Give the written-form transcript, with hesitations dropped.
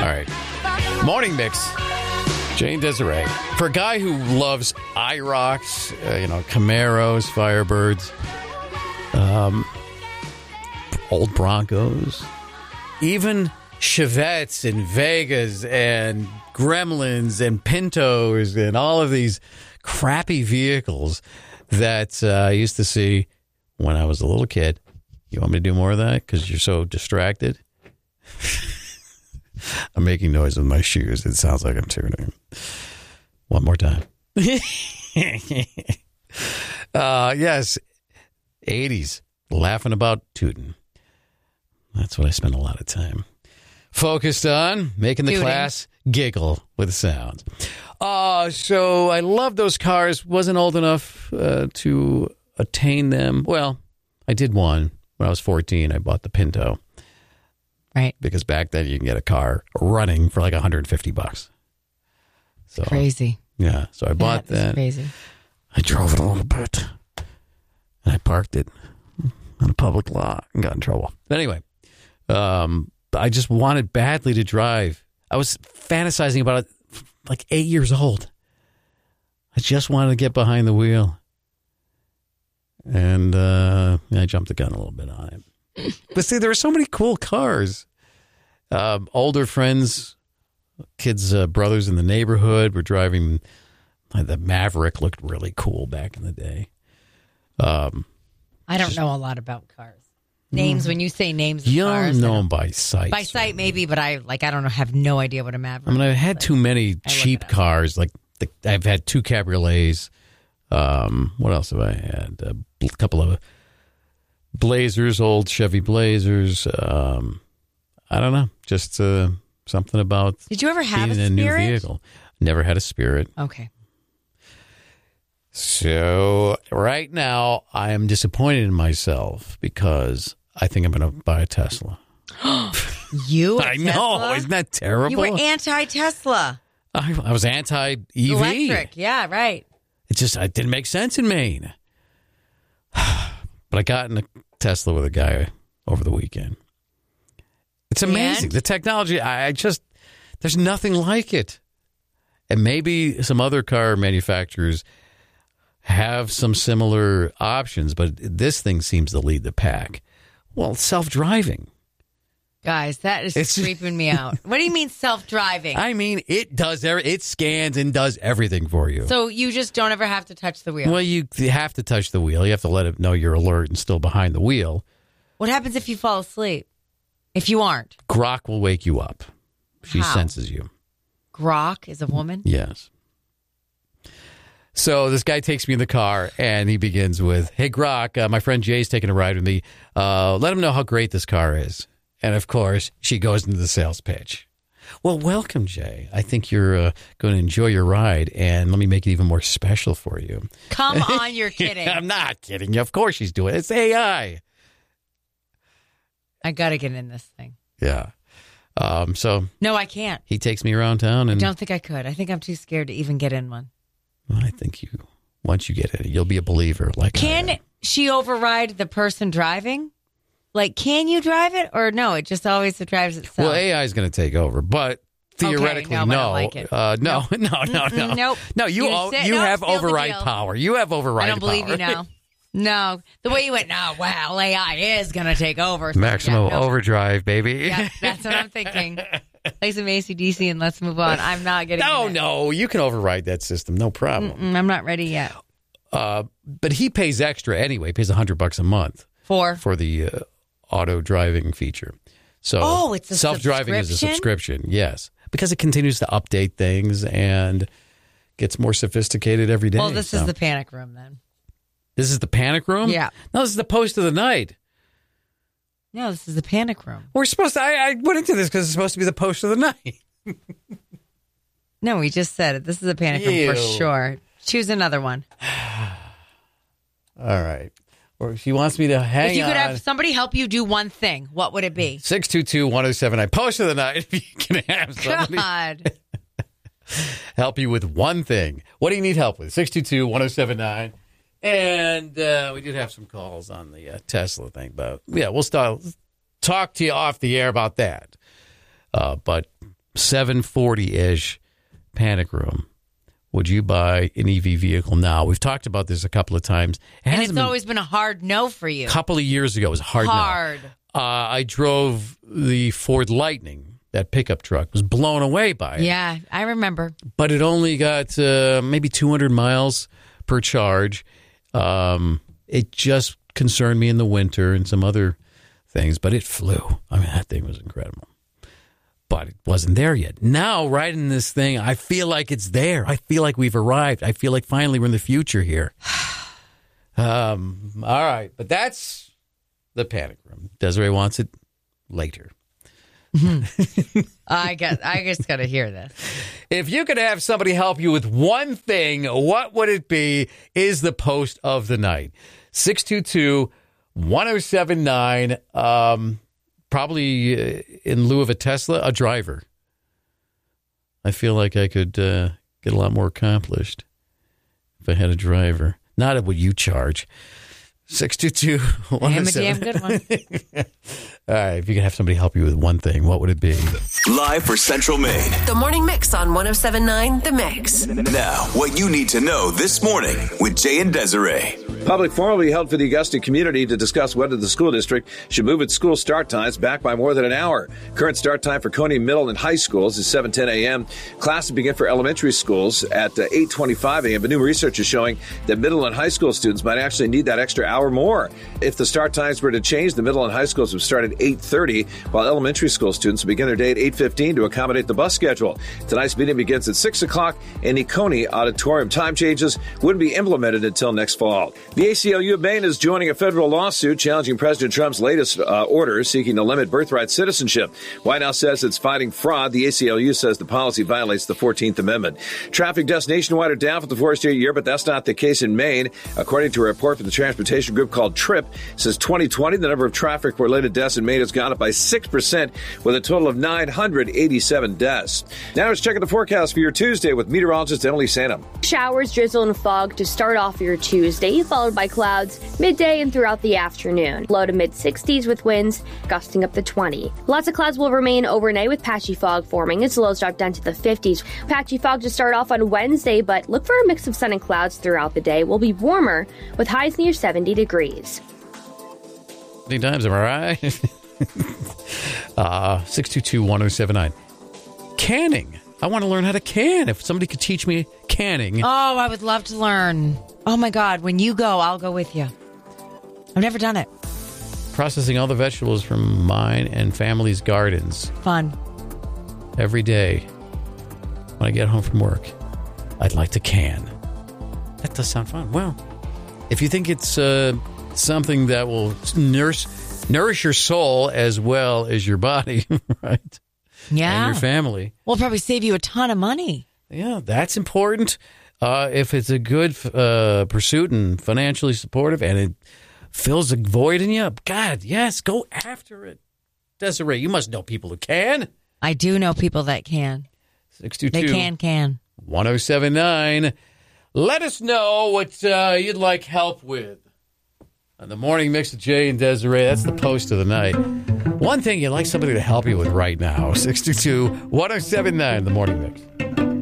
right. Morning Mix. Jane Desiree. For a guy who loves IROCs, Camaros, Firebirds, old Broncos, even Chevettes and Vegas and Gremlins and Pintos and all of these crappy vehicles that I used to see when I was a little kid. You want me to do more of that because you're so distracted? I'm making noise with my shoes. It sounds like I'm tuning. One more time. Yes, 80s. Laughing about tooting. That's what I spent a lot of time focused on, making the class giggle with sounds. So I love those cars. Wasn't old enough to attain them. Well, I did one. When I was 14, I bought the Pinto. Right. Because back then you can get a car running for like $150. So crazy. Yeah. So I bought that. Crazy. I drove it a little bit. And I parked it on a public lot and got in trouble. But anyway, I just wanted badly to drive. I was fantasizing about it like 8 years old. I just wanted to get behind the wheel. And I jumped the gun a little bit on it. But see, there were so many cool cars. Older friends, kids, brothers in the neighborhood were driving. The Maverick looked really cool back in the day. I don't know a lot about cars. Names, when you say names of you cars. You don't know them by sight. By sight, maybe, but I don't know, have no idea what a Maverick is. I mean, I've had too many cheap cars. Like I've had two Cabriolets. What else have I had? A couple of Blazers, old Chevy Blazers. I don't know. Just something about. Did you ever have a new vehicle? Never had a Spirit. Okay. So right now, I am disappointed in myself because I think I'm going to buy a Tesla. You? I know. Isn't that terrible? You were anti-Tesla. I was anti-EV. Electric. Yeah, right. It didn't make sense in Maine. But I got in a Tesla with a guy over the weekend. It's amazing. The technology, there's nothing like it. And maybe some other car manufacturers have some similar options, but this thing seems to lead the pack. Well, self-driving. Guys, that is creeping me out. What do you mean self-driving? I mean, it scans and does everything for you. So you just don't ever have to touch the wheel? Well, you have to touch the wheel. You have to let it know you're alert and still behind the wheel. What happens if you fall asleep? If you aren't? Grok will wake you up. She senses you. Grok is a woman? Yes. So this guy takes me in the car, and he begins with, "Hey, Grok, my friend Jay's taking a ride with me. Let him know how great this car is." And, of course, she goes into the sales pitch. "Well, welcome, Jay. I think you're going to enjoy your ride, and let me make it even more special for you." Come on, you're kidding. I'm not kidding you. Of course she's doing it. It's AI. I got to get in this thing. Yeah. So no, I can't. He takes me around town. And I don't think I could. I think I'm too scared to even get in one. I think once you get in it, you'll be a believer. Can she override the person driving? Like, can you drive it or no? It just always drives itself. Well, AI is going to take over, but theoretically, okay, no. I don't like it. No. Nope. No, you have override power. You have override power. I don't believe you now. No, the way you went, no, well, AI is going to take over. So Maximum overdrive, baby. Yeah, that's what I'm thinking. Play some AC/DC and let's move on. I'm not getting No, you can override that system. No problem. I'm not ready yet. But he pays extra anyway. He pays $100 a month for the auto driving feature. So it's a self-driving is a subscription, yes, because it continues to update things and gets more sophisticated every day. Well, this is the panic room then. This is the panic room? Yeah. No, this is the post of the night. No, this is the panic room. We're supposed to. I went into this because it's supposed to be the post of the night. No, we just said it. This is a panic room for sure. Choose another one. All right. Or she wants me to hang on. If you could have somebody help you do one thing, what would it be? 622-1079. Post of the night. If you can have somebody help you with one thing. What do you need help with? 622-1079. And we did have some calls on the Tesla thing, but yeah, we'll talk to you off the air about that. But 740-ish panic room. Would you buy an EV vehicle now? We've talked about this a couple of times. And it's always been a hard no for you. A couple of years ago, it was a hard no. I drove the Ford Lightning. That pickup truck was blown away by it. Yeah, I remember. But it only got maybe 200 miles per charge. It just concerned me in the winter and some other things, but it flew. I mean, that thing was incredible. But it wasn't there yet. Now, riding this thing, I feel like it's there. I feel like we've arrived. I feel like finally we're in the future here. All right. But that's the panic room. Desiree wants it later. I just got to hear this. If you could have somebody help you with one thing, what would it be? Is the post of the night. 622-1079. Probably in lieu of a Tesla, a driver. I feel like I could get a lot more accomplished if I had a driver. Not at what you charge. 622-1079. I'm a damn good one. All right, if you could have somebody help you with one thing, what would it be? Live for Central Maine. The Morning Mix on 107.9 The Mix. Now, what you need to know this morning with Jay and Desiree. Public forum will be held for the Augusta community to discuss whether the school district should move its school start times back by more than an hour. Current start time for Coney Middle and High Schools is 7:10 a.m. Classes begin for elementary schools at 8:25 a.m. But new research is showing that middle and high school students might actually need that extra hour more. If the start times were to change, the middle and high schools would start at 8:30, while elementary school students would begin their day at 8:15 to accommodate the bus schedule. Tonight's meeting begins at 6 o'clock in the Coney Auditorium. Time changes wouldn't be implemented until next fall. The ACLU of Maine is joining a federal lawsuit challenging President Trump's latest order seeking to limit birthright citizenship. White House says it's fighting fraud. The ACLU says the policy violates the 14th Amendment. Traffic deaths nationwide are down for the fourth straight year, but that's not the case in Maine. According to a report from the transportation group called TRIP, since 2020, the number of traffic-related deaths in Maine has gone up by 6%, with a total of 987 deaths. Now let's check out the forecast for your Tuesday with meteorologist Emily Sanum. Showers, drizzle, and fog to start off your Tuesday, followed by clouds midday and throughout the afternoon. Low to mid-60s with winds gusting up to 20. Lots of clouds will remain overnight with patchy fog forming as lows drop down to the 50s. Patchy fog to start off on Wednesday, but look for a mix of sun and clouds throughout the day. Will be warmer with highs near 70 degrees. Many times, am I right? 622-1079. Canning. I want to learn how to can. If somebody could teach me canning. Oh, I would love to learn. Oh, my God. When you go, I'll go with you. I've never done it. Processing all the vegetables from mine and family's gardens. Fun. Every day when I get home from work, I'd like to can. That does sound fun. Well, if you think it's something that will nourish your soul as well as your body, right? Yeah. And your family. We'll probably save you a ton of money. Yeah, that's important. If it's a good pursuit and financially supportive and it fills a void in you, God, yes, go after it. Desiree, you must know people who can. I do know people that can. 622. They can. 1079. Let us know what you'd like help with. On the Morning Mix with Jay and Desiree, that's the post of the night. One thing you'd like somebody to help you with right now, 622-1079, the Morning Mix.